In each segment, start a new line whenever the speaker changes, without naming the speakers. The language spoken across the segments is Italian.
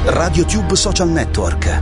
RadioTube Social Network.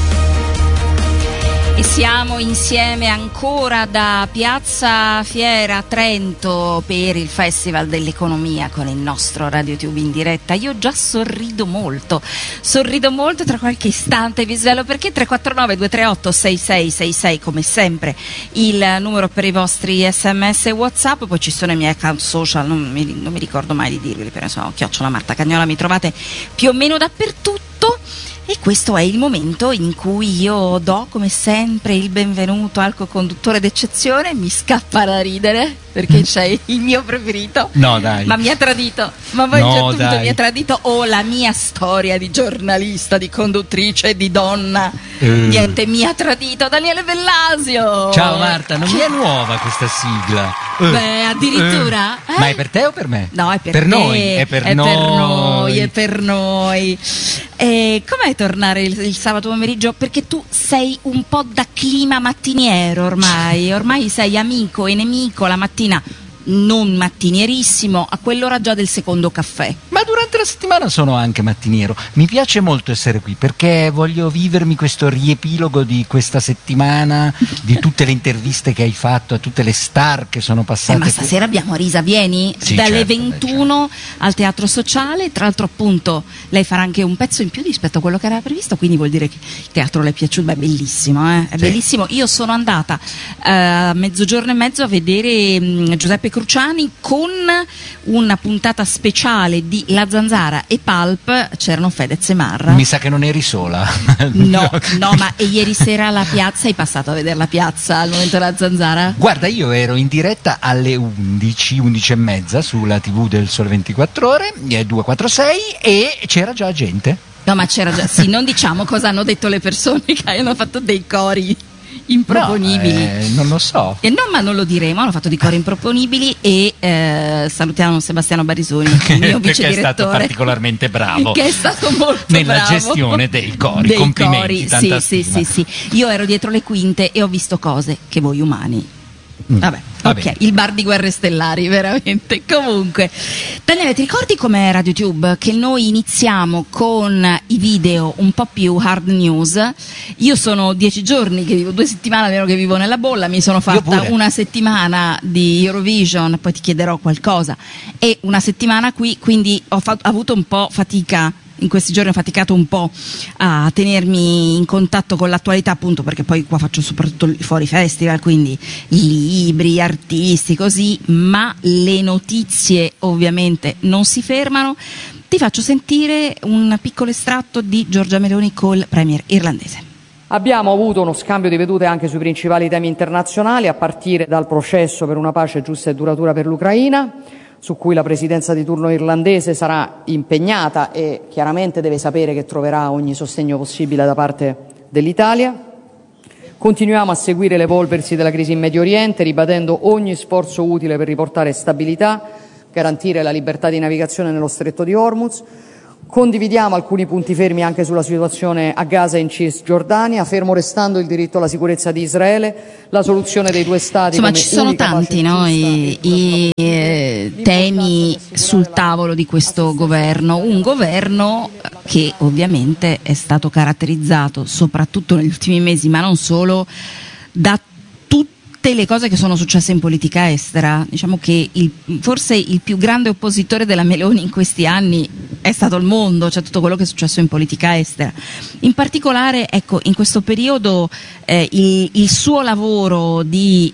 E siamo insieme ancora da Piazza Fiera Trento per il Festival dell'Economia con il nostro RadioTube in diretta. Io già sorrido molto tra qualche istante vi svelo perché. 349 238 6666 come sempre il numero per i vostri sms e WhatsApp. Poi ci sono i miei account social, non mi ricordo mai di dirveli, però insomma @ Marta Cagnola, mi trovate più o meno dappertutto. E questo è il momento in cui io do come sempre il benvenuto al co-conduttore d'eccezione. Mi scappa da ridere perché c'è il mio preferito.
No, dai.
Ma mi ha tradito. Ma poi
no,
mi ha tradito. La mia storia di giornalista, di conduttrice, di donna. Niente, mi ha tradito Daniele Bellasio.
Ciao Marta, non mi è nuova questa sigla.
Beh, addirittura.
Ma è per te o per me?
No, è per
noi.
È per noi. Com'è tornare il sabato pomeriggio? Perché tu sei un po' da clima mattiniero ormai sei amico e nemico la mattina, non mattinierissimo, a quell'ora già del secondo caffè.
Ma durante la settimana sono anche mattiniero. Mi piace molto essere qui perché voglio vivermi questo riepilogo di questa settimana, di tutte le interviste che hai fatto a tutte le star che sono passate.
Ma stasera abbiamo Risa, vieni?
Sì,
dalle
certo,
21 al Teatro Sociale. Tra l'altro appunto lei farà anche un pezzo in più rispetto a quello che era previsto, quindi vuol dire che il teatro le è piaciuto. Beh, è bellissimo, è bellissimo. Io sono andata a mezzogiorno e mezzo a vedere Giuseppe Cruciani con una puntata speciale di La Zanzara e Pulp. C'erano Fedez e Marra.
Mi sa che non eri sola.
No, ma e ieri sera alla piazza hai passato a vedere la piazza al momento della Zanzara?
Guarda, io ero in diretta alle 11 e mezza sulla TV del Sole 24 Ore, 246, e c'era già gente.
No, ma c'era già, sì, non diciamo cosa hanno detto le persone che hanno fatto dei cori improponibili.
Non lo so.
No, ma non lo diremo, hanno fatto dei cori improponibili e salutiamo Sebastiano Barisoni, il mio vice direttore,
che è stato particolarmente bravo,
che è stato molto
nella
bravo
gestione dei cori. Complimenti, tanta stima.
Sì. Io ero dietro le quinte e ho visto cose che voi umani. Vabbè, ok, il bar di Guerre Stellari, veramente. Comunque, Daniele, ti ricordi com'è RadioTube? Che noi iniziamo con i video un po' più hard news. Io sono 10 giorni che vivo, 2 settimane vero che vivo nella bolla, mi sono fatta una settimana di Eurovision, poi ti chiederò qualcosa, e una settimana qui, quindi ho avuto un po' fatica. In questi giorni ho faticato un po' a tenermi in contatto con l'attualità, appunto perché poi qua faccio soprattutto fuori festival, quindi libri, artisti, così, ma le notizie ovviamente non si fermano. Ti faccio sentire un piccolo estratto di Giorgia Meloni col premier irlandese.
Abbiamo avuto uno scambio di vedute anche sui principali temi internazionali, a partire dal processo per una pace giusta e duratura per l'Ucraina, su cui la presidenza di turno irlandese sarà impegnata e chiaramente deve sapere che troverà ogni sostegno possibile da parte dell'Italia. Continuiamo a seguire l'evolversi della crisi in Medio Oriente, ribadendo ogni sforzo utile per riportare stabilità, garantire la libertà di navigazione nello stretto di Hormuz. Condividiamo alcuni punti fermi anche sulla situazione a Gaza e in Cisgiordania, fermo restando il diritto alla sicurezza di Israele, la soluzione dei 2 stati.
Insomma, ci sono tanti i temi sul tavolo di questo governo, un governo che ovviamente è stato caratterizzato soprattutto negli ultimi mesi, ma non solo, da tutte le cose che sono successe in politica estera. Diciamo che forse il più grande oppositore della Meloni in questi anni è stato il mondo, cioè tutto quello che è successo in politica estera. In particolare, ecco, in questo periodo il suo lavoro di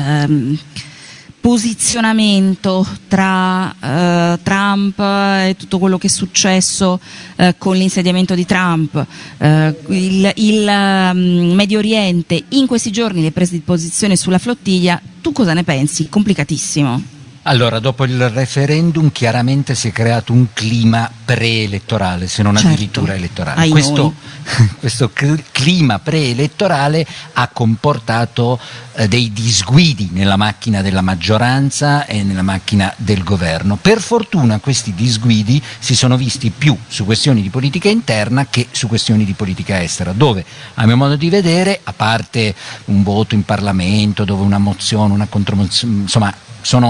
posizionamento tra Trump e tutto quello che è successo con l'insediamento di Trump, il Medio Oriente, in questi giorni le prese di posizione sulla flottiglia, tu cosa ne pensi? Complicatissimo.
Allora, dopo il referendum chiaramente si è creato un clima preelettorale, se non addirittura elettorale. Questo clima preelettorale ha comportato dei disguidi nella macchina della maggioranza e nella macchina del governo. Per fortuna questi disguidi si sono visti più su questioni di politica interna che su questioni di politica estera, dove a mio modo di vedere, a parte un voto in Parlamento, dove una mozione, una contromozione, insomma, sono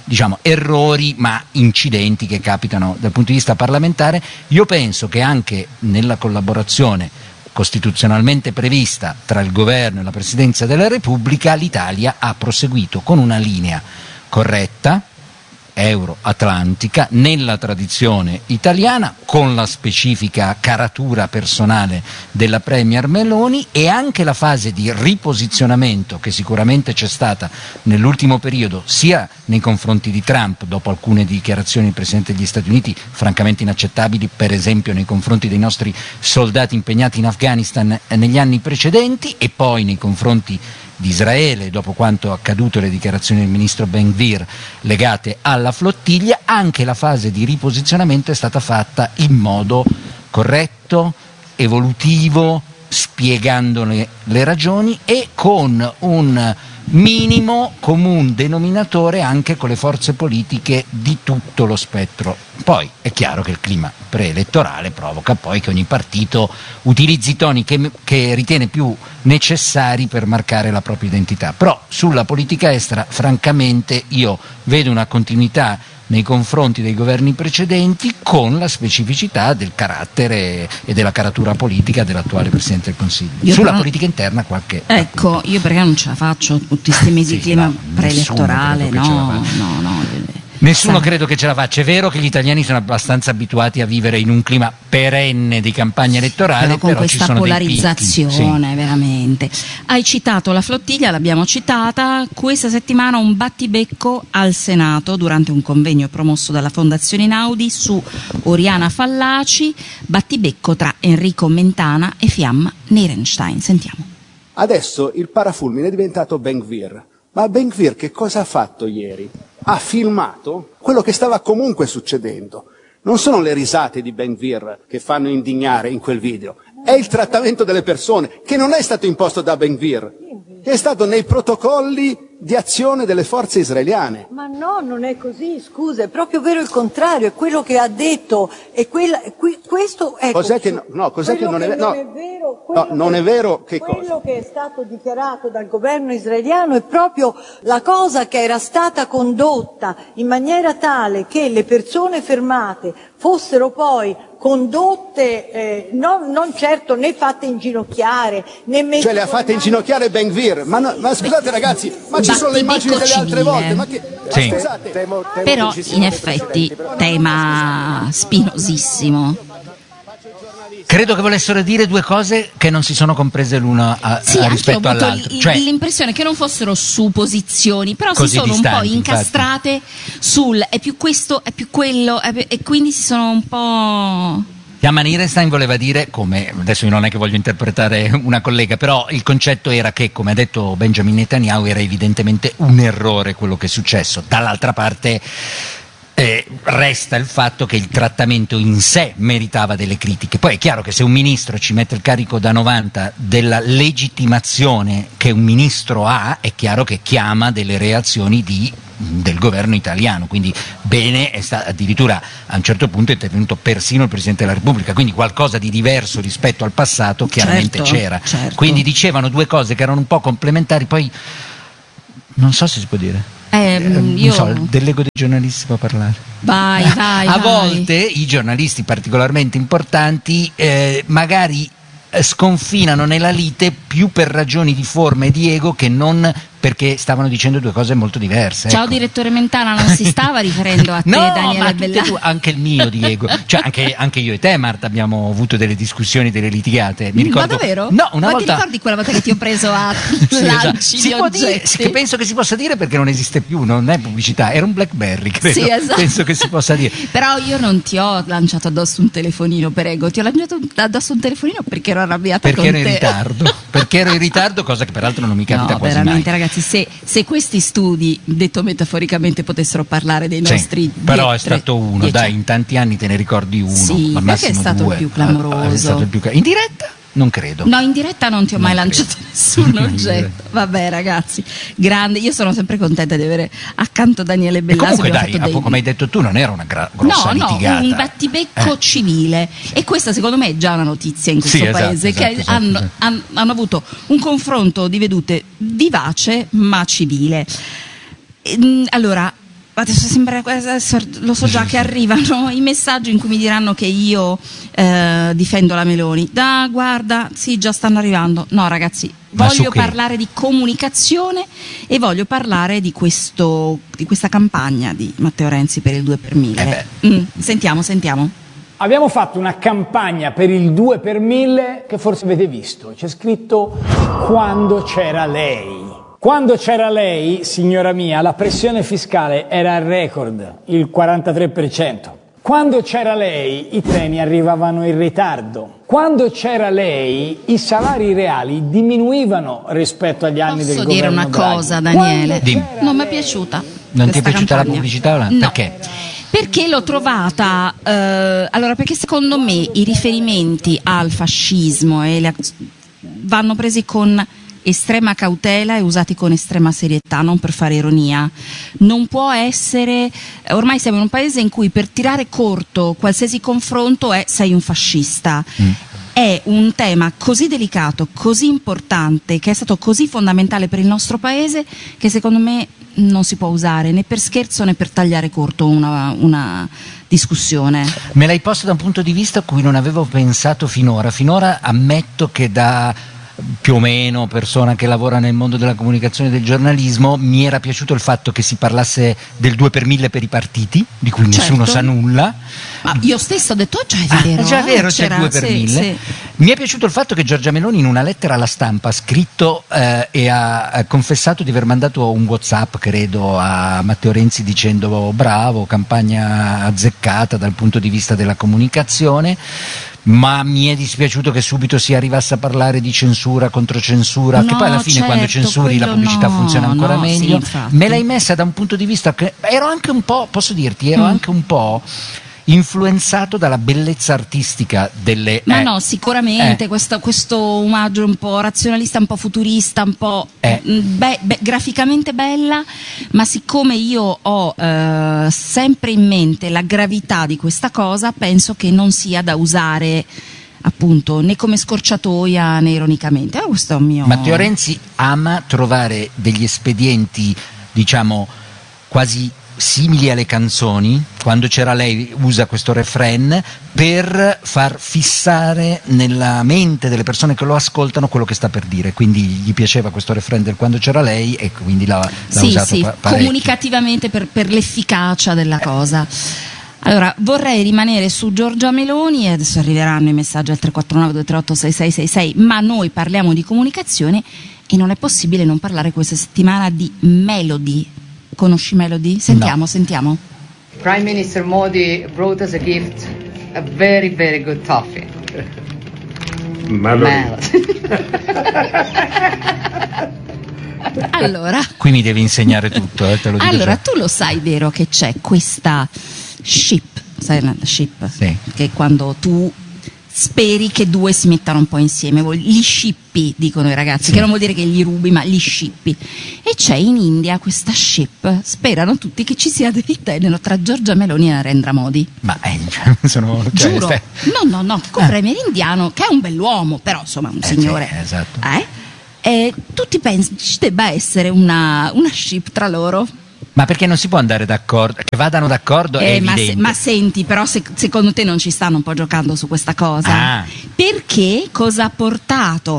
diciamo errori ma incidenti che capitano dal punto di vista parlamentare. Io penso che anche nella collaborazione costituzionalmente prevista tra il governo e la Presidenza della Repubblica l'Italia ha proseguito con una linea corretta, euro-atlantica, nella tradizione italiana, con la specifica caratura personale della Premier Meloni, e anche la fase di riposizionamento che sicuramente c'è stata nell'ultimo periodo sia nei confronti di Trump dopo alcune dichiarazioni del Presidente degli Stati Uniti francamente inaccettabili, per esempio nei confronti dei nostri soldati impegnati in Afghanistan negli anni precedenti, e poi nei confronti di Israele dopo quanto accaduto e le dichiarazioni del ministro Ben-Gvir legate alla flottiglia. Anche la fase di riposizionamento è stata fatta in modo corretto, evolutivo, spiegandone le ragioni e con un minimo comune denominatore anche con le forze politiche di tutto lo spettro. Poi è chiaro che il clima preelettorale provoca poi che ogni partito utilizzi i toni che ritiene più necessari per marcare la propria identità, però sulla politica estera francamente io vedo una continuità nei confronti dei governi precedenti, con la specificità del carattere e della caratura politica dell'attuale Presidente del Consiglio. Sulla politica interna qualche...
Ecco, io perché non ce la faccio tutti questi mesi di clima preelettorale, no.
Nessuno credo che ce la faccia. È vero che gli italiani sono abbastanza abituati a vivere in un clima perenne di campagna elettorale,
con
però
questa
ci sono
polarizzazione, veramente. Hai citato la flottiglia, l'abbiamo citata. Questa settimana un battibecco al Senato durante un convegno promosso dalla Fondazione Naudi su Oriana Fallaci, battibecco tra Enrico Mentana e Fiamma Nirenstein. Sentiamo.
Adesso il parafulmine è diventato Ben-Gvir. Ma Ben-Gvir che cosa ha fatto ieri? Ha filmato quello che stava comunque succedendo. Non sono le risate di Ben-Gvir che fanno indignare in quel video, è il trattamento delle persone, che non è stato imposto da Ben-Gvir, che è stato nei protocolli di azione delle forze israeliane.
Ma no, non è così, scusa, è proprio vero il contrario, è quello che ha detto, è questo è...
Cos'è che cos'è che non è vero? Non è vero che cosa?
Quello che è stato dichiarato dal governo israeliano è proprio la cosa che era stata condotta in maniera tale che le persone fermate fossero poi condotte non certo né fatte inginocchiare né messe,
cioè le ha fatte inginocchiare Ben-Gvir, ma scusate ragazzi, ma ci sono le immagini delle altre volte, ma scusate.
Però in effetti tema spinosissimo.
Credo che volessero dire due cose che non si sono comprese l'una rispetto all'altra.
Cioè, l'impressione che non fossero supposizioni, però si sono
distanti,
un po' incastrate sul è più questo, è più quello, e quindi si sono un po'...
Fiamma Nirenstein voleva dire, come adesso io non è che voglio interpretare una collega, però il concetto era che, come ha detto Benjamin Netanyahu, era evidentemente un errore quello che è successo. Dall'altra parte resta il fatto che il trattamento in sé meritava delle critiche. Poi è chiaro che se un ministro ci mette il carico da 90 della legittimazione che un ministro ha, è chiaro che chiama delle reazioni del governo italiano, quindi bene, addirittura a un certo punto è intervenuto persino il Presidente della Repubblica, quindi qualcosa di diverso rispetto al passato chiaramente c'era.
Certo.
Quindi dicevano due cose che erano un po' complementari, poi non so se si può dire. Non so, delego dei giornalisti può parlare.
Vai.
A volte i giornalisti particolarmente importanti magari sconfinano nella lite più per ragioni di forma e di ego che non perché stavano dicendo due cose molto diverse.
Ciao
ecco.
Direttore Mentana, non si stava riferendo a te,
no,
Daniele Bellani?
Anche il mio Diego, cioè anche io e te Marta abbiamo avuto delle discussioni, delle litigate. Mi ricordo...
Ma davvero?
No, una
ma
volta...
ti ricordi quella volta che ti ho preso a lanci di oggetti?
Che penso che si possa dire perché non esiste più, non è pubblicità, era un BlackBerry, credo.
Sì, esatto.
Penso che si possa dire.
Però io non ti ho lanciato addosso un telefonino, prego, ti ho lanciato addosso un telefonino perché ero arrabbiata con te.
Perché ero in ritardo, cosa che peraltro non mi capita quasi
veramente,
mai.
ragazzi, se questi studi, detto metaforicamente, potessero parlare dei nostri
però è stato uno, dai, in tanti anni te ne ricordi uno,
sì,
al
perché è stato
due.
il più clamoroso.
In diretta? Non credo.
No, in diretta non ti ho mai lanciato nessun oggetto. Vabbè, ragazzi, grande. Io sono sempre contenta di avere accanto Daniele Bellasi.
Comunque dai, come hai detto tu, non era una grossa litigata.
No, un battibecco civile. E questa secondo me è già una notizia in questo paese, che hanno avuto un confronto di vedute vivace ma civile. Allora, adesso lo so già che arrivano i messaggi in cui mi diranno che io difendo la Meloni. Guarda, sì, già stanno arrivando. No, ragazzi, voglio parlare di comunicazione e voglio parlare di questa campagna di Matteo Renzi per il 2 per 1000. Sentiamo.
Abbiamo fatto una campagna per il 2 per 1000 che forse avete visto. C'è scritto quando c'era lei. Quando c'era lei, signora mia, la pressione fiscale era al record, il 43%. Quando c'era lei, i treni arrivavano in ritardo. Quando c'era lei, i salari reali diminuivano rispetto agli anni del governo Draghi.
Posso dire una cosa, Daniele? Non mi è piaciuta.
Non ti è piaciuta campagna. La pubblicità?
No.
Perché?
Perché l'ho trovata, perché secondo me i riferimenti al fascismo vanno presi con estrema cautela e usati con estrema serietà, non per fare ironia. Non può essere, ormai siamo in un paese in cui per tirare corto qualsiasi confronto sei un fascista. È un tema così delicato, così importante, che è stato così fondamentale per il nostro paese, che secondo me non si può usare né per scherzo né per tagliare corto una discussione.
Me l'hai posto da un punto di vista a cui non avevo pensato finora. Finora ammetto che da più o meno persona che lavora nel mondo della comunicazione e del giornalismo mi era piaciuto il fatto che si parlasse del 2 per 1000 per i partiti, di cui nessuno sa nulla.
Ma io stesso ho detto già è vero.
Già è vero, c'è il 2 per 1000. Sì. Mi è piaciuto il fatto che Giorgia Meloni in una lettera alla stampa ha scritto e ha confessato di aver mandato un WhatsApp, credo, a Matteo Renzi dicendo bravo, campagna azzeccata dal punto di vista della comunicazione. Ma mi è dispiaciuto che subito si arrivasse a parlare di censura, controcensura, che poi alla fine quando censuri la pubblicità funziona ancora meglio. Sì, me l'hai messa da un punto di vista che ero anche un po', posso dirti, anche un po' influenzato dalla bellezza artistica delle...
Ma no, sicuramente questo omaggio un po' razionalista, un po' futurista, un po' graficamente bella, ma siccome io ho sempre in mente la gravità di questa cosa, penso che non sia da usare appunto né come scorciatoia né ironicamente. Questo è un mio...
Matteo Renzi ama trovare degli espedienti, diciamo, quasi simili alle canzoni. Quando c'era lei usa questo refrain per far fissare nella mente delle persone che lo ascoltano quello che sta per dire, quindi gli piaceva questo refrain del quando c'era lei e quindi l'ha usato parecchio.
Comunicativamente per l'efficacia della cosa. Allora, vorrei rimanere su Giorgia Meloni e adesso arriveranno i messaggi al 349-238-6666, ma noi parliamo di comunicazione e non è possibile non parlare questa settimana di Melody. Conosci Melody? Sentiamo.
Prime Minister Modi brought us a gift, a very, very good toffee.
Allora,
qui mi devi insegnare tutto, te lo dico.
Allora, tu lo sai, vero, che c'è questa ship, sai la ship?
Sì.
Che quando tu speri che due si mettano un po' insieme, gli scippi, dicono i ragazzi, che non vuol dire che gli rubi, ma gli scippi. E c'è in India questa ship, sperano tutti che ci sia del tenero tra Giorgia Meloni e Narendra Modi.
Ma sono...
Giuro, no, un premier indiano, che è un bell'uomo, però insomma un signore.
Sì, esatto.
E tutti pensano ci debba essere una ship tra loro.
Ma perché non si può andare d'accordo? Che vadano d'accordo è evidente.
Ma senti, però secondo te non ci stanno un po' giocando su questa cosa? Perché cosa ha portato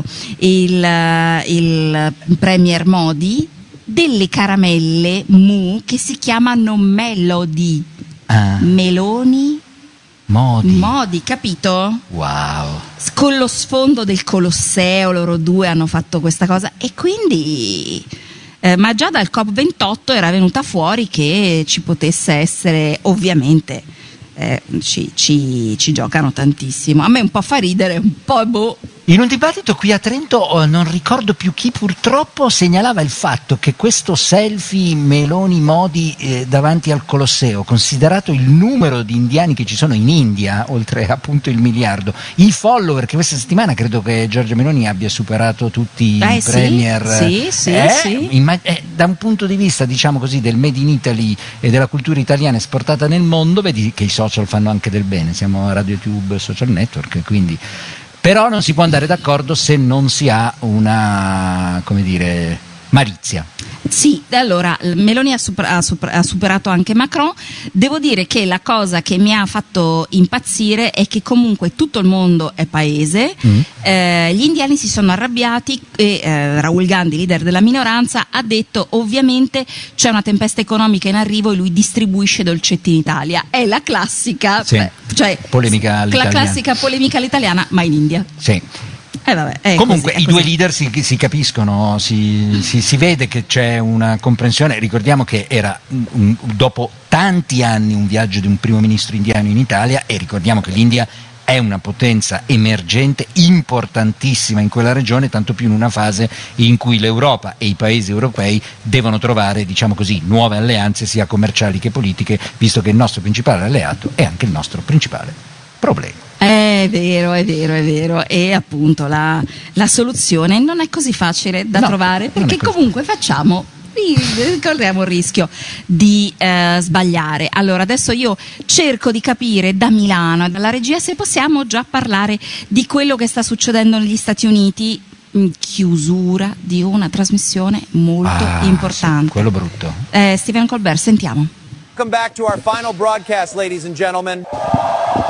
il premier Modi? Delle caramelle Mu che si chiamano Melody. Meloni Modi, capito?
Wow.
Con lo sfondo del Colosseo loro due hanno fatto questa cosa e quindi... ma già dal COP28 era venuta fuori che ci potesse essere, ovviamente ci giocano tantissimo. A me un po' fa ridere, un po' boh.
In un dibattito qui a Trento, non ricordo più chi purtroppo segnalava il fatto che questo selfie Meloni-Modi davanti al Colosseo, considerato il numero di indiani che ci sono in India, oltre appunto il miliardo, i follower che questa settimana credo che Giorgia Meloni abbia superato tutti i premier.
Sì.
Da un punto di vista, diciamo così, del Made in Italy e della cultura italiana esportata nel mondo, vedi che i social fanno anche del bene, siamo a RadioTube Social Network, quindi... Però non si può andare d'accordo se non si ha una, come dire, malizia.
Sì, allora Meloni ha superato anche Macron. Devo dire che la cosa che mi ha fatto impazzire è che comunque tutto il mondo è paese, gli indiani si sono arrabbiati e Rahul Gandhi, leader della minoranza, ha detto ovviamente c'è una tempesta economica in arrivo e lui distribuisce dolcetti in Italia. È la classica,
polemica all'italiana.
La classica polemica all'italiana, ma in India.
Sì. Comunque i due leader si capiscono, si vede che c'è una comprensione. Ricordiamo che era dopo tanti anni un viaggio di un primo ministro indiano in Italia, e ricordiamo che l'India è una potenza emergente importantissima in quella regione, tanto più in una fase in cui l'Europa e i paesi europei devono trovare, diciamo così, nuove alleanze sia commerciali che politiche, visto che il nostro principale alleato è anche il nostro principale problema.
È vero, e appunto la soluzione non è così facile da trovare, perché comunque corriamo il rischio di sbagliare. Allora adesso io cerco di capire da Milano e dalla regia se possiamo già parlare di quello che sta succedendo negli Stati Uniti, chiusura di una trasmissione molto importante.
Sì, quello brutto.
Stephen Colbert, sentiamo.
Welcome back to our final broadcast, ladies and gentlemen.